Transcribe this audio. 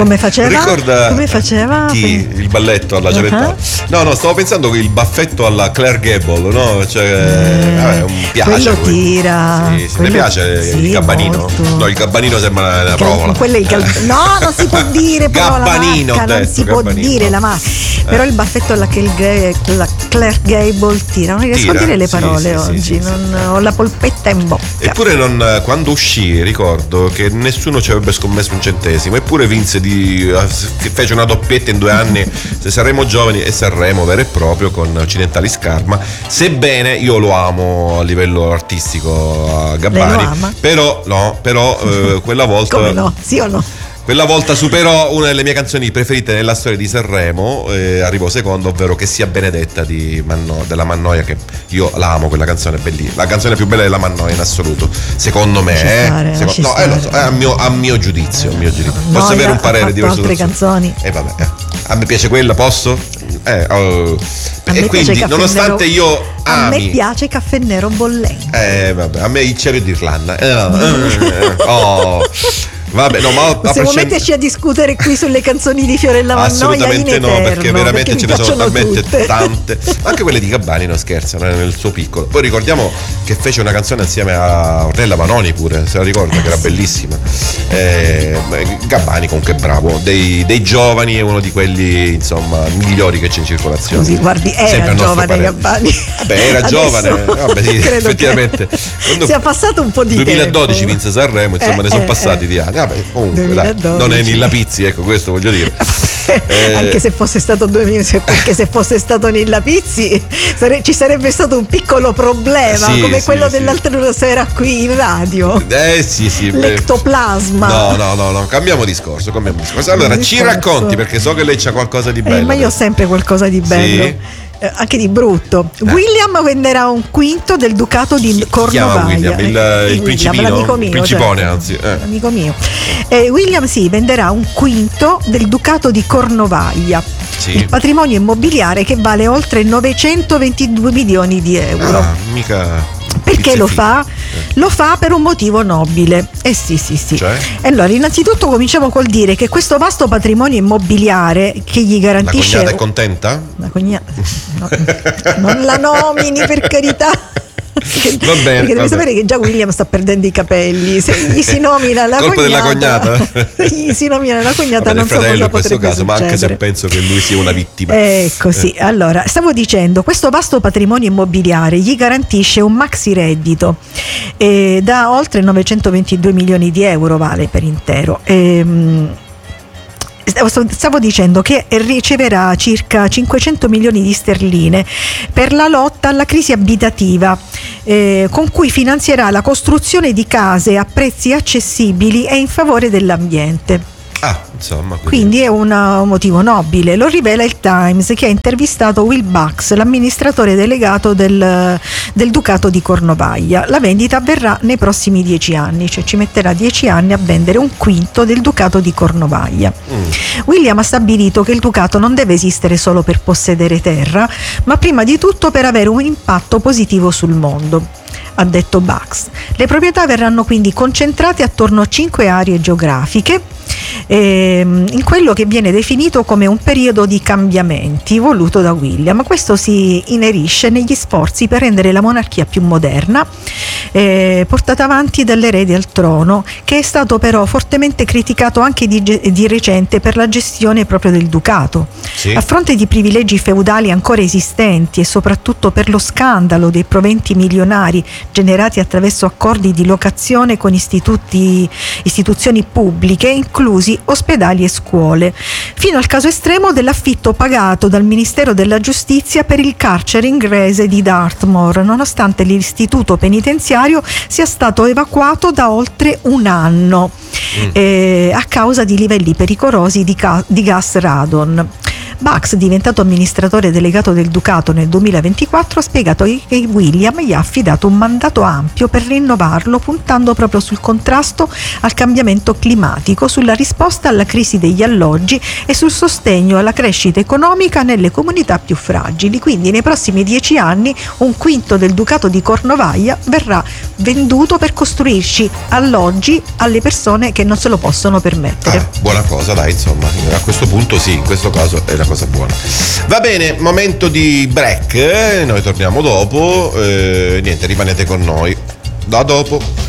Come faceva? Ricorda Come faceva? Chi? Il balletto alla Celentano? No, stavo pensando il baffetto alla Claire Gable, no? Cioè, mi piace. Quello tira. Sì, mi piace il gabbanino. Molto. No, il gabbanino sembra una provola. No, non si può dire però Gabbanino, la marca, non si può dire la marca. Però il baffetto alla Claire Gable tira. Non riesco a dire le parole oggi. Ho la polpetta in bocca. Eppure quando uscì ricordo che nessuno ci avrebbe scommesso un centesimo, eppure vinse che fece una doppietta in 2 anni Sanremo Giovani e Sanremo vero e proprio con Occidentali Scarma, sebbene io lo amo a livello artistico a Gabbani, però quella volta come no? Sì o no? Quella volta superò una delle mie canzoni preferite nella storia di Sanremo, arrivò secondo, ovvero Che sia benedetta della Mannoia, che io la amo quella canzone, bellissima, la canzone più bella della Mannoia in assoluto, secondo me. A mio giudizio. Posso avere un parere diverso? Altre canzoni. A me piace quella, posso? E quindi nonostante io ami, a me piace Caffè Nero bollente. A me il cielo d'Irlanda. Vabbè, no, ma possiamo metterci a discutere qui sulle canzoni di Fiorella Mannoia? Assolutamente in no, eterno, perché veramente ce ne sono talmente tutte. Tante. Anche quelle di Gabbani non scherzano, nel suo piccolo. Poi ricordiamo che fece una canzone insieme a Ornella Vanoni pure, se la ricorda, che era bellissima. Gabbani comunque bravo, dei giovani è uno di quelli insomma migliori che c'è in circolazione. Così, guardi, era giovane Gabbani. Vabbè, era giovane, vabbè, sì, effettivamente. Sia passato un po' di 2012 tempo. Vinse Sanremo, insomma ne sono passati di anni. Vabbè, comunque dai, non è Nilla Pizzi, ecco, questo voglio dire. Anche se fosse stato 2000, perché se fosse stato Nilla Pizzi ci sarebbe stato un piccolo problema, come quello dell'altra sera qui in radio. L'ectoplasma. No, cambiamo discorso. Allora, ci racconti, perché so che lei c'ha qualcosa di bello. Ma io ho sempre qualcosa di bello. Sì? Anche di brutto. William venderà un quinto del ducato di Cornovaglia. Il principino, l'amico mio, il principone, anzi. L'amico mio. William venderà un quinto del ducato di Cornovaglia. Sì. Il patrimonio immobiliare che vale oltre 922 milioni di euro. Perché lo fa? Lo fa per un motivo nobile. Sì. Cioè? Allora, innanzitutto cominciamo col dire che questo vasto patrimonio immobiliare che gli garantisce. La cognata è contenta? La cognata. No, non la nomini, per carità. Va bene, perché devi sapere che già William sta perdendo i capelli. Se gli si nomina la colpa cognata, della cognata. Gli si nomina la cognata, non so cosa potrebbe succedere. Ma anche se penso che lui sia una vittima. Sì. Allora, stavo dicendo, questo vasto patrimonio immobiliare gli garantisce un maxi reddito da oltre 922 milioni di euro, vale per intero. Stavo dicendo che riceverà circa 500 milioni di sterline per la lotta alla crisi abitativa, con cui finanzierà la costruzione di case a prezzi accessibili e in favore dell'ambiente. Insomma, quindi è un motivo nobile. Lo rivela il Times, che ha intervistato Will Bucks, l'amministratore delegato del Ducato di Cornovaglia. La vendita avverrà nei prossimi 10 anni, cioè ci metterà 10 anni a vendere un quinto del Ducato di Cornovaglia. William ha stabilito che il Ducato non deve esistere solo per possedere terra, ma prima di tutto per avere un impatto positivo sul mondo, ha detto Bucks. Le proprietà verranno quindi concentrate attorno a 5 aree geografiche, in quello che viene definito come un periodo di cambiamenti voluto da William. Questo si inerisce negli sforzi per rendere la monarchia più moderna, portata avanti dall'erede al trono, che è stato però fortemente criticato anche di recente per la gestione proprio del ducato. Sì. A fronte di privilegi feudali ancora esistenti e soprattutto per lo scandalo dei proventi milionari generati attraverso accordi di locazione con istituzioni pubbliche, inclusi ospedali e scuole, fino al caso estremo dell'affitto pagato dal Ministero della Giustizia per il carcere inglese di Dartmoor, nonostante l'istituto penitenziario sia stato evacuato da oltre un anno a causa di livelli pericolosi di gas radon. Bax, diventato amministratore delegato del Ducato nel 2024, ha spiegato che William gli ha affidato un mandato ampio per rinnovarlo, puntando proprio sul contrasto al cambiamento climatico, sulla risposta alla crisi degli alloggi e sul sostegno alla crescita economica nelle comunità più fragili. Quindi nei prossimi 10 anni un quinto del Ducato di Cornovaglia verrà venduto per costruirci alloggi alle persone che non se lo possono permettere. Buona cosa, dai, insomma, a questo punto sì, in questo caso è la cosa buona. Va bene, momento di break, noi torniamo dopo, niente, rimanete con noi. Da dopo.